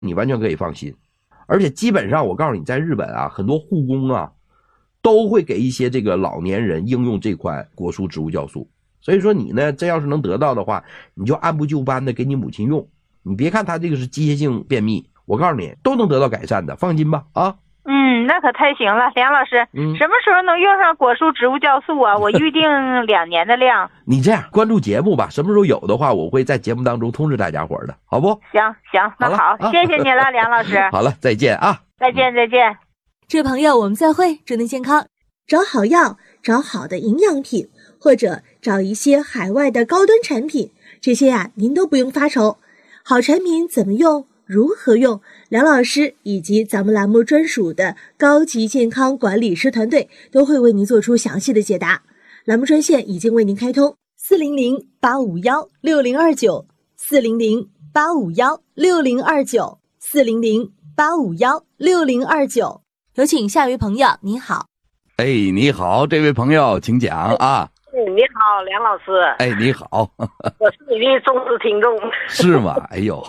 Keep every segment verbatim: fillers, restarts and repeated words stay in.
你完全可以放心。而且基本上我告诉你，在日本啊，很多护工啊都会给一些这个老年人应用这款果蔬植物酵素。所以说你呢，真要是能得到的话，你就按部就班的给你母亲用。你别看它这个是机械性便秘，我告诉你都能得到改善的，放心吧啊。 嗯，那可太行了，梁老师，嗯，什么时候能用上果蔬植物酵素啊？我预定两年的量。 你这样关注节目吧，什么时候有的话，我会在节目当中通知大家伙的，好不？ 行行，那好，好谢谢你了，梁老师。 好了，再见啊！ 再见再见。 这位朋友，我们再会，祝您健康。找好药，找好的营养品，或者找一些海外的高端产品，这些呀、啊，您都不用发愁。好产品怎么用？如何用？梁老师以及咱们栏目专属的高级健康管理师团队都会为您做出详细的解答。栏目专线已经为您开通四零零八五幺六零二九 四零零八五幺六零二九 四零零八五幺六零二九。有请下一位朋友，您好。 哎，你好，这位朋友，请讲啊。 你好，梁老师。 哎，你好， 我是你的忠实听众。 是吗？哎呦，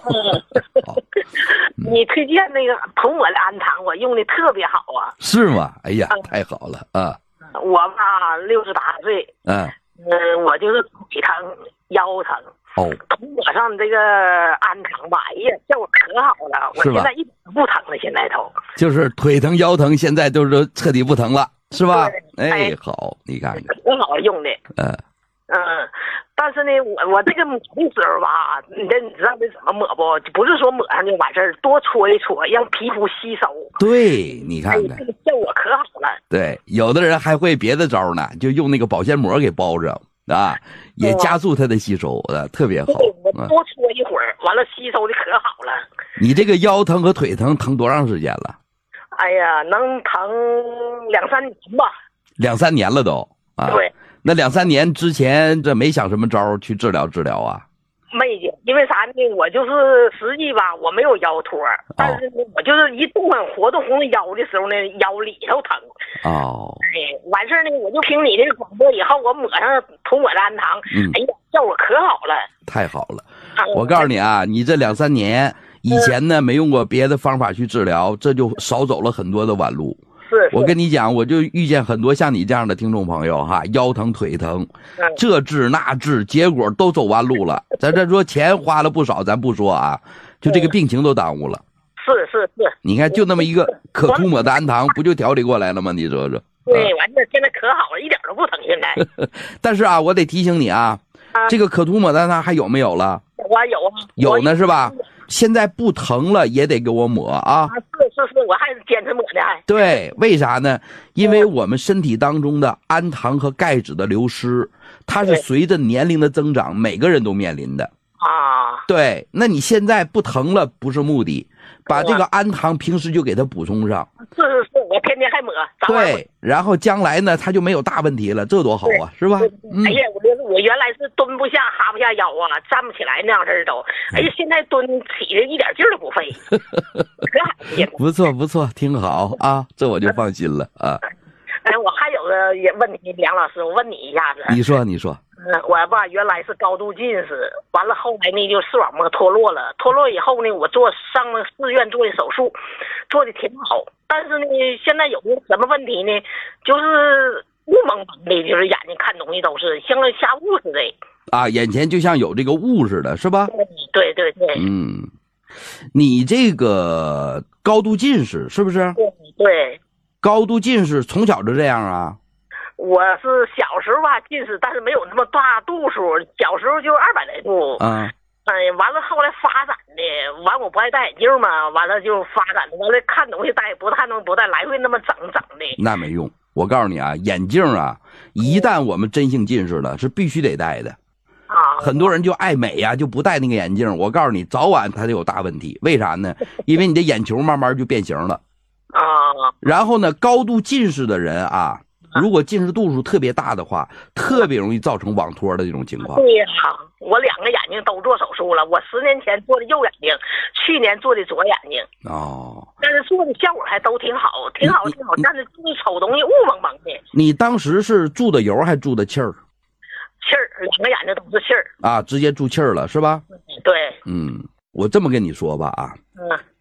你推荐那个涂抹的氨糖，我用的特别好啊。 是吗？哎呀，太好了啊！ 我吧，六十八岁， 嗯嗯，我就是腿疼、腰疼。 哦， 涂抹上这个氨糖吧，哎呀，效果可好了。我现在一点都不疼了，现在都就是腿疼、腰疼，现在都是彻底不疼了。是吧？哎，好，你看看， 很好用的。 嗯嗯，但是呢，我我这个抹的时候吧，你这你知道这怎么抹不？不是说抹上就完事儿，多搓一搓，让皮肤吸收。 对，你看看， 哎、这个效果可好了。 对，有的人还会别的招呢，就用那个保鲜膜给包上啊，也加速它的吸收的，特别好。 我多搓一会儿，完了吸收的可好了。 你这个腰疼和腿疼疼多长时间了？ 哎呀，能疼两三年吧。 两三年了都啊。 对。 那两三年之前，这没想什么招去治疗治疗啊？ 没的，因为啥呢？我就是实际吧，我没有腰托，但是呢，我就是一动弹活动红腰的时候呢，腰里头疼。 哦。 哎，完事儿呢，我就听你这个广播以后，我抹上涂抹的氨糖，嗯，哎呀，效果可好了。 太好了！我告诉你啊，你这两三年。以前呢没用过别的方法去治疗，这就少走了很多的弯路。 是， 我跟你讲，我就遇见很多像你这样的听众朋友哈，腰疼腿疼，这治那治，结果都走弯路了。咱这说钱花了不少，咱不说啊，就这个病情都耽误了。 是是是， 你看就那么一个可涂抹的氨糖，不就调理过来了吗？你说说。 对，完事现在可好了，一点都不疼现在。 但是啊，我得提醒你啊，这个可涂抹的氨糖还有没有了？ 我有啊， 有呢是吧？现在不疼了也得给我抹啊！ 是是是，我还是坚持抹的还。 对，为啥呢？因为我们身体当中的氨糖和钙质的流失，它是随着年龄的增长，每个人都面临的啊。 对，那你现在不疼了不是目的，把这个氨糖平时就给它补充上。 是是是，我天天还抹。 对，然后将来呢，它就没有大问题了，这多好啊，是吧？ 嗯、哎呀，我我原来是蹲不下、哈不下腰啊，站不起来那样式儿都。哎呀，现在蹲起的一点劲儿都不费，可好了。 不错不错，挺好啊，这我就放心了啊。 哎，我还有个也问你，梁老师，我问你一下子。 你说你说。 嗯，我吧原来是高度近视，完了后来呢就视网膜脱落了，脱落以后呢，我做上了四院做的手术，做的挺好。但是呢，现在有个什么问题呢？就是雾蒙蒙的，就是眼睛看东西都是像下雾似的。 啊，眼前就像有这个雾似的，是吧？ 对对对。 嗯，你这个高度近视是不是？ 对对。 高度近视从小就这样啊？ 我是小时候吧近视，但是没有那么大度数，小时候就二百来度。 啊。 哎，完了后来发展的，完我不爱戴眼镜嘛，完了就发展的，完了看东西戴不太能不戴，来回那么整整的。 那没用，我告诉你啊，眼镜啊，一旦我们真性近视了，是必须得戴的。 啊， 很多人就爱美呀、啊，就不戴那个眼镜。我告诉你，早晚它就有大问题。为啥呢？因为你的眼球慢慢就变形了。 啊。 然后呢，高度近视的人啊。如果近视度数特别大的话，特别容易造成网脱的这种情况。 对呀、啊，我两个眼睛都做手术了，我十年前做的右眼睛，去年做的左眼睛。 哦。 但是做的效果还都挺好，挺好，挺好。但是就是瞅东西雾蒙蒙的。 你当时是注的油还注的气儿？ 气儿，两个眼睛都是气儿。 啊，直接注气儿了是吧？ 对。 嗯，我这么跟你说吧啊。 嗯。